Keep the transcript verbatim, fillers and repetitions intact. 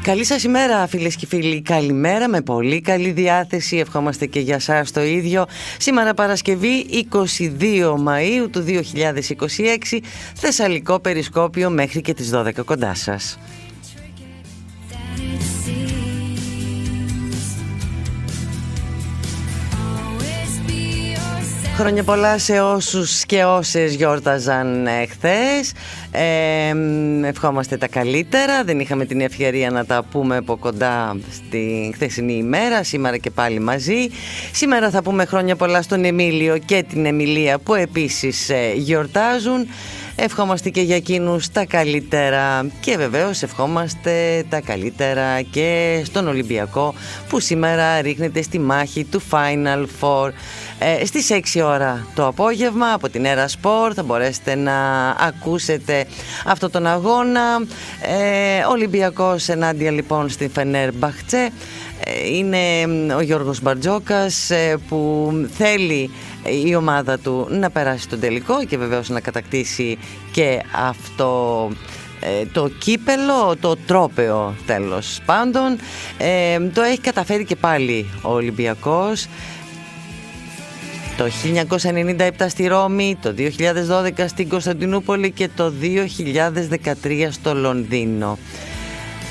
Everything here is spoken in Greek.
Καλή σας ημέρα φίλες και φίλοι, καλημέρα με πολύ καλή διάθεση, ευχόμαστε και για σας το ίδιο. Σήμερα Παρασκευή είκοσι δύο Μαΐου του δύο χιλιάδες είκοσι έξι, Θεσσαλικό Περισκόπιο μέχρι και τις δώδεκα κοντά σας. Χρόνια πολλά σε όσους και όσες γιόρταζαν χθες. Ε, ευχόμαστε τα καλύτερα. Δεν είχαμε την ευκαιρία να τα πούμε από κοντά στη χθεσινή ημέρα. Σήμερα και πάλι μαζί. Σήμερα θα πούμε χρόνια πολλά στον Εμίλιο και την Εμιλία που επίσης γιορτάζουν. Ευχόμαστε και για εκείνους τα καλύτερα και βεβαίως ευχόμαστε τα καλύτερα και στον Ολυμπιακό που σήμερα ρίχνεται στη μάχη του Final Four. Ε, στις έξι ώρα το απόγευμα από την Έρα Σπορ θα μπορέσετε να ακούσετε αυτό τον αγώνα. Ε, Ολυμπιακός ενάντια λοιπόν στην Φενέρ Μπαχτσέ. Είναι ο Γιώργος Μπαρτζόκας που θέλει η ομάδα του να περάσει στον τελικό και βεβαίως να κατακτήσει και αυτό το κύπελο, το τρόπαιο τέλος πάντων. Ε, το έχει καταφέρει και πάλι ο Ολυμπιακός. Το χίλια εννιακόσια ενενήντα επτά στη Ρώμη, το δύο χιλιάδες δώδεκα στην Κωνσταντινούπολη και το δύο χιλιάδες δεκατρία στο Λονδίνο.